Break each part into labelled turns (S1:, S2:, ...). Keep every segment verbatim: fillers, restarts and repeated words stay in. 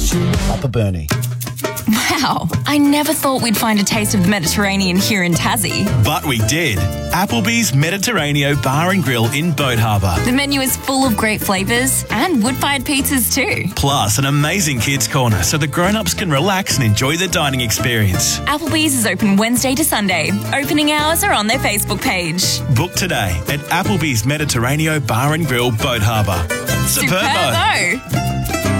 S1: Upper Burnie.
S2: Wow, I never thought we'd find a taste of the Mediterranean here in Tassie.
S3: But we did. Applebee's Mediterraneo Bar and Grill in Boat Harbour.
S2: The menu is full of great flavours and wood-fired pizzas too.
S3: Plus an amazing kids' corner so the grown-ups can relax and enjoy the dining experience.
S2: Applebee's is open Wednesday to Sunday. Opening hours are on their Facebook page.
S3: Book today at Applebee's Mediterraneo Bar and Grill, Boat Harbour.
S2: Superbo!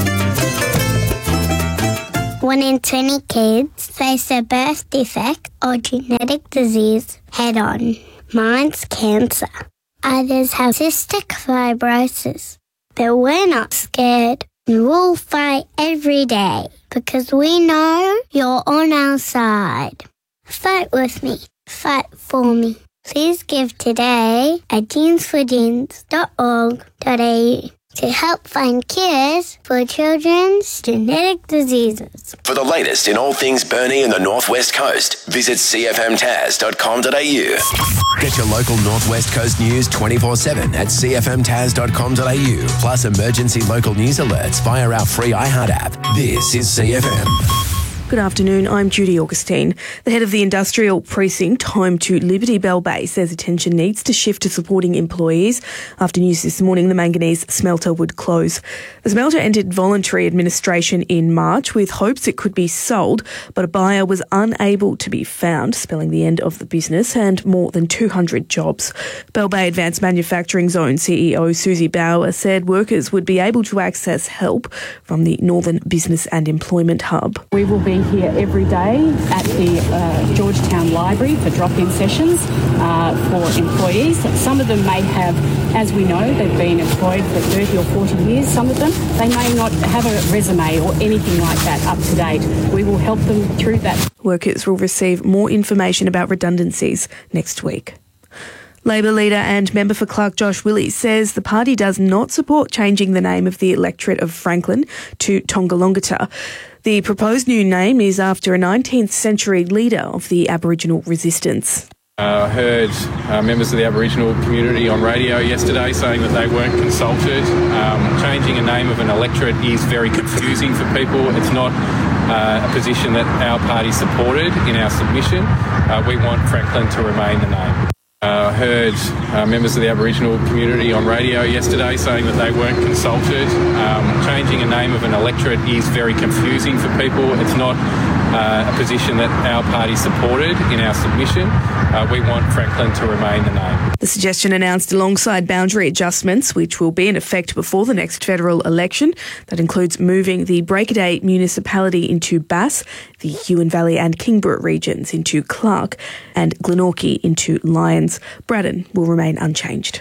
S4: One in twenty kids face a birth defect or genetic disease head-on. Mine's cancer. Others have cystic fibrosis. But we're not scared. We'll fight every day because we know you're on our side. Fight with me. Fight for me. Please give today at genes for genes dot org dot a u to help find cures for children's genetic diseases.
S5: For the latest in all things Burnie and the Northwest Coast, visit c f m tas dot com dot a u. Get your local Northwest Coast news twenty-four seven at c f m tas dot com dot a u, plus emergency local news alerts via our free iHeart app. This is C F M.
S6: Good afternoon, I'm Judy Augustine. The head of the industrial precinct home to Liberty Bell Bay says attention needs to shift to supporting employees after news this morning the manganese smelter would close. The smelter entered voluntary administration in March with hopes it could be sold, but a buyer was unable to be found, spelling the end of the business and more than two hundred jobs. Bell Bay Advanced Manufacturing Zone C E O Susie Bauer said workers would be able to access help from the Northern Business and Employment Hub.
S7: We will be here every day at the uh, Georgetown Library for drop-in sessions uh, for employees. Some of them may have, as we know, they've been employed for thirty or forty years, some of them. They may not have a resume or anything like that up to date. We will help them through that.
S6: Workers will receive more information about redundancies next week. Labor leader and member for Clark Josh Willie says the party does not support changing the name of the electorate of Franklin to Tongalongata. The proposed new name is after a nineteenth century leader of the Aboriginal resistance.
S8: I uh, heard uh, members of the Aboriginal community on radio yesterday saying that they weren't consulted. Um, changing a name of an electorate is very confusing for people. It's not uh, a position that our party supported in our submission. Uh, we want Franklin to remain the name. I uh, heard uh, members of the Aboriginal community on radio yesterday saying that they weren't consulted. Um, changing a name of an electorate is very confusing for people. It's not uh, a position that our party supported in our submission. Uh, we want Franklin to remain the name.
S6: The suggestion announced alongside boundary adjustments, which will be in effect before the next federal election. That includes moving the Breakaday municipality into Bass, the Huon Valley and Kingborough regions into Clark, and Glenorchy into Lyons. Braddon will remain unchanged.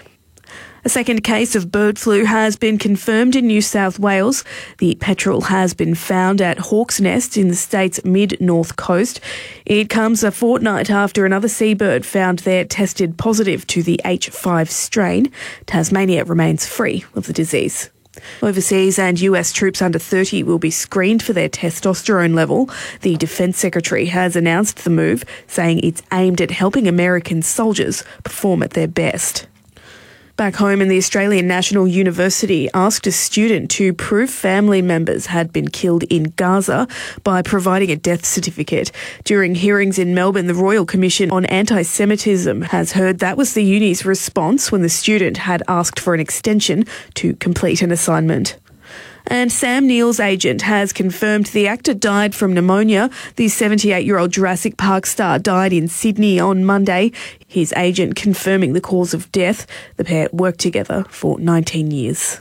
S6: A second case of bird flu has been confirmed in New South Wales. The petrel has been found at Hawk's Nest in the state's mid-north coast. It comes a fortnight after another seabird found there tested positive to the H five strain. Tasmania remains free of the disease. Overseas and U S troops under thirty will be screened for their testosterone level. The Defence Secretary has announced the move, saying it's aimed at helping American soldiers perform at their best. Back home in the Australian National University asked a student to prove family members had been killed in Gaza by providing a death certificate. During hearings in Melbourne, the Royal Commission on Anti-Semitism has heard that was the uni's response when the student had asked for an extension to complete an assignment. And Sam Neill's agent has confirmed the actor died from pneumonia. The seventy-eight-year-old Jurassic Park star died in Sydney on Monday. His agent confirming the cause of death. The pair worked together for nineteen years.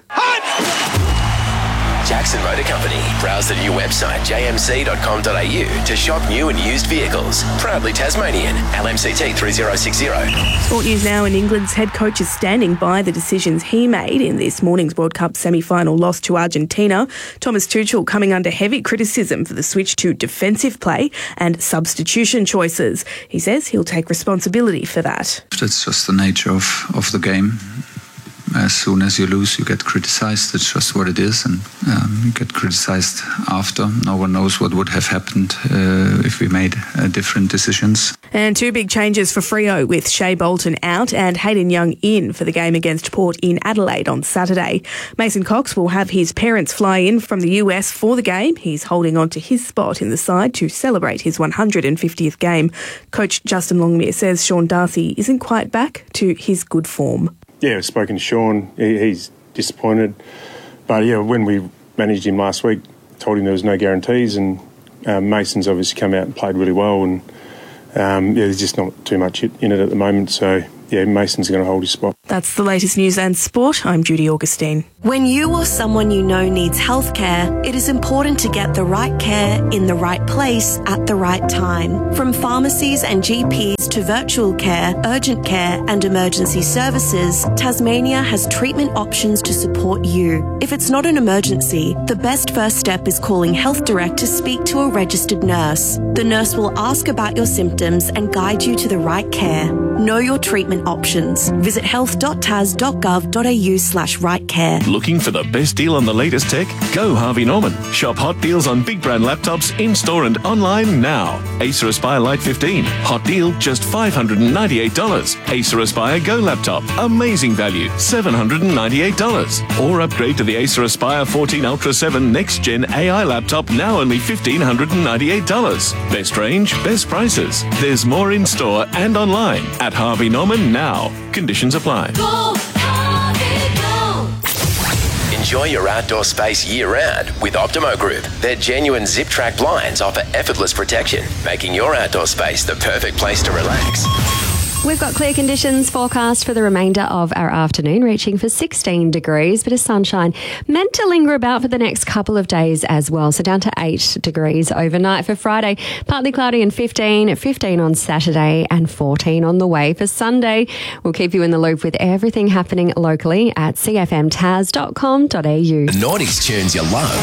S5: Jackson Motor Company. Browse the new website j m c dot com dot a u to shop new and used vehicles. Proudly Tasmanian. L M C T three zero six zero.
S6: Sport news now, and England's head coach is standing by the decisions he made in this morning's World Cup semi-final loss to Argentina. Thomas Tuchel coming under heavy criticism for the switch to defensive play and substitution choices. He says he'll take responsibility for that.
S9: That's just the nature of, of the game. As soon as you lose, you get criticised. It's just what it is, and um, you get criticised after. No one knows what would have happened uh, if we made uh, different decisions.
S6: And two big changes for Freo with Shea Bolton out and Hayden Young in for the game against Port in Adelaide on Saturday. Mason Cox will have his parents fly in from the U S for the game. He's holding on to his spot in the side to celebrate his one hundred fiftieth game. Coach Justin Longmire says Sean Darcy isn't quite back to his good form.
S1: Yeah, I've spoken to Sean. He, he's disappointed. But yeah, when we managed him last week, told him there was no guarantees, and um, Mason's obviously come out and played really well, and um, yeah, there's just not too much in it at the moment, so yeah, Mason's going to hold his spot.
S6: That's the latest news and sport. I'm Judy Augustine.
S10: When you or someone you know needs healthcare, it is important to get the right care in the right place at the right time. From pharmacies and G Ps to virtual care, urgent care and emergency services, Tasmania has treatment options to support you. If it's not an emergency, the best first step is calling Health Direct to speak to a registered nurse. The nurse will ask about your symptoms and guide you to the right care. Know your treatment options. Visit health.tas.gov.au slash right care.
S11: Looking for the best deal on the latest tech? Go Harvey Norman. Shop hot deals on big brand laptops in-store and online now. Acer Aspire Lite fifteen. Hot deal, just five hundred ninety-eight dollars. Acer Aspire Go laptop. Amazing value, seven hundred ninety-eight dollars. Or upgrade to the Acer Aspire fourteen Ultra seven Next Gen A I laptop, now only one thousand five hundred ninety-eight dollars. Best range, best prices. There's more in-store and online at Harvey Norman now. Conditions apply.
S5: Go, Harvey, go. Enjoy your outdoor space year-round with Optimo Group. Their genuine zip-track blinds offer effortless protection, making your outdoor space the perfect place to relax.
S12: We've got clear conditions forecast for the remainder of our afternoon, reaching for sixteen degrees, bit of sunshine meant to linger about for the next couple of days as well. So down to eight degrees overnight for Friday, partly cloudy and fifteen, fifteen on Saturday and fourteen on the way for Sunday. We'll keep you in the loop with everything happening locally at c f m tas dot com dot a u.
S5: The noughties tunes you love.